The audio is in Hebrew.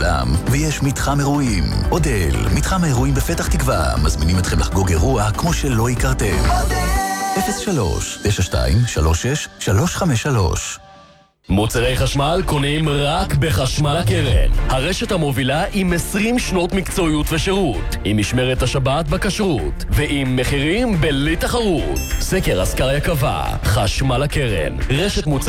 אולם, ויש מתחם אירועים. אודל, מתחם האירועים בפתח תקווה, מזמינים אתכם לחגוג אירוע כמו שלא הכרתם. אודל! 03-92-36-353. מוצרי חשמל קונים רק בחשמל הקרן. הרשת המובילה עם 20 שנות מקצועיות ושירות, עם משמרת השבת בכשרות, ועם מחירים בלי תחרות. סקר אסקריה קבע, חשמל הקרן, רשת מוצרי